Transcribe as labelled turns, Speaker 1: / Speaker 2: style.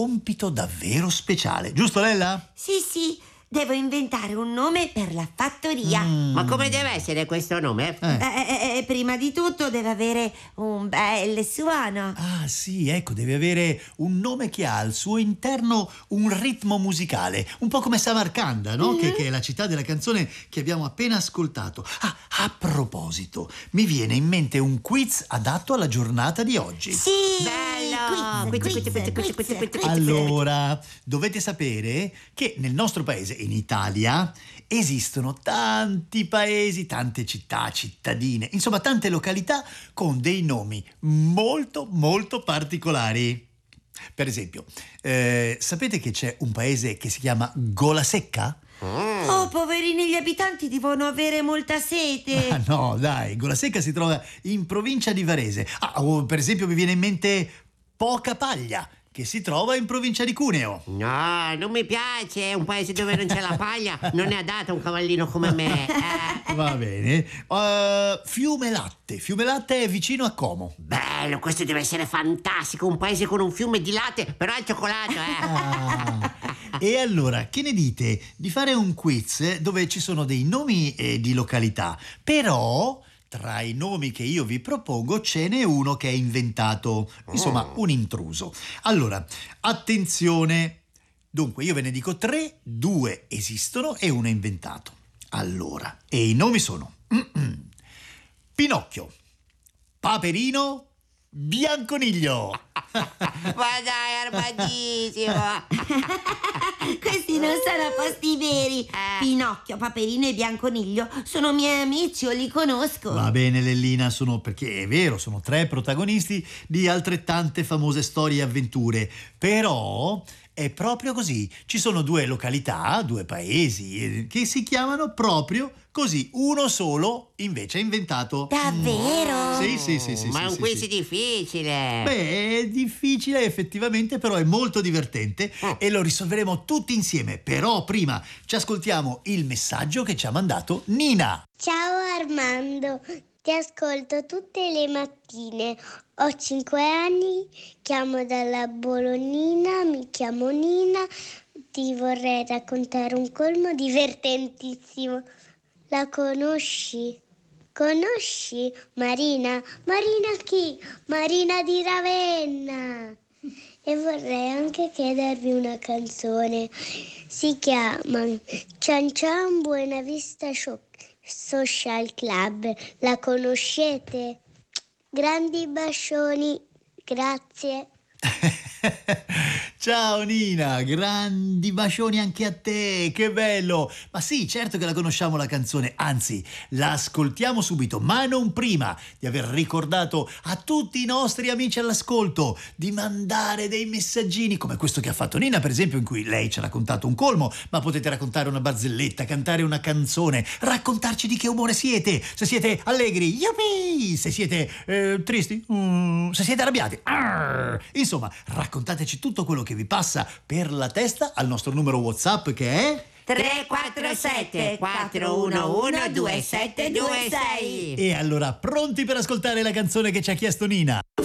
Speaker 1: compito davvero speciale. Giusto, Lella?
Speaker 2: Sì, devo inventare un nome per la fattoria.
Speaker 3: Ma come deve essere questo nome?
Speaker 2: Prima di tutto deve avere un bel suono.
Speaker 1: Ah, sì, ecco, deve avere un nome che ha al suo interno un ritmo musicale, un po' come Samarcanda, no? Che è la città della canzone che abbiamo appena ascoltato. Ah, a proposito, mi viene in mente un quiz adatto alla giornata di oggi.
Speaker 2: Sì,
Speaker 3: Bello!
Speaker 2: quiz.
Speaker 1: Allora, dovete sapere che nel nostro paese, in Italia, esistono tanti paesi, tante città, cittadine, insomma tante località con dei nomi molto molto particolari. Per esempio, sapete che c'è un paese che si chiama Golasecca?
Speaker 2: Oh, poverini, gli abitanti devono avere molta sete.
Speaker 1: Ah no, dai, Golasecca si trova in provincia di Varese. Per esempio mi viene in mente Pocapaglia, che si trova in provincia di Cuneo.
Speaker 3: No, non mi piace. Un paese dove non c'è la paglia non è adatto a un cavallino come me.
Speaker 1: Va bene. Fiume Latte è vicino a Como.
Speaker 3: Bello, questo deve essere fantastico. Un paese con un fiume di latte, però al cioccolato,
Speaker 1: E allora, che ne dite di fare un quiz dove ci sono dei nomi di località, però tra i nomi che io vi propongo ce n'è uno che è inventato, insomma un intruso. Allora, attenzione, dunque io ve ne dico 3, 2 esistono e uno è inventato. Allora, e i nomi sono Pinocchio, Paperino, Bianconiglio.
Speaker 3: Ma dai, armadissimo.
Speaker 2: Questi non sono posti veri. Pinocchio, Paperino e Bianconiglio sono miei amici, io li conosco.
Speaker 1: Va bene, Lellina, perché è vero, sono 3 protagonisti di altrettante famose storie e avventure, però è proprio così. Ci sono 2 località, 2 paesi che si chiamano proprio così. Uno solo invece è inventato.
Speaker 2: Davvero?
Speaker 1: Sì.
Speaker 3: Ma è un quiz
Speaker 1: sì.
Speaker 3: difficile.
Speaker 1: Beh, è difficile effettivamente, però è molto divertente e lo risolveremo tutti insieme. Però prima ci ascoltiamo il messaggio che ci ha mandato Nina.
Speaker 4: Ciao Armando, ti ascolto tutte le mattine. Ho 5 anni, chiamo dalla Bolognina, mi chiamo Nina. Ti vorrei raccontare un colmo divertentissimo. La conosci? Conosci Marina? Marina chi? Marina di Ravenna. E vorrei anche chiedervi una canzone. Si chiama Cian Cian Buena Vista Social Club. La conoscete? Grandi bacioni, grazie.
Speaker 1: Ciao Nina, grandi bacioni anche a te, che bello! Ma sì, certo che la conosciamo la canzone, anzi, la ascoltiamo subito, ma non prima di aver ricordato a tutti i nostri amici all'ascolto di mandare dei messaggini, come questo che ha fatto Nina, per esempio, in cui lei ci ha raccontato un colmo, ma potete raccontare una barzelletta, cantare una canzone, raccontarci di che umore siete, se siete allegri, yuppie, se siete tristi, se siete arrabbiati, arr. Insomma, raccontateci tutto quello che vi passa per la testa al nostro numero WhatsApp che è
Speaker 3: 347 411 2726.
Speaker 1: E allora pronti per ascoltare la canzone che ci ha chiesto Nina?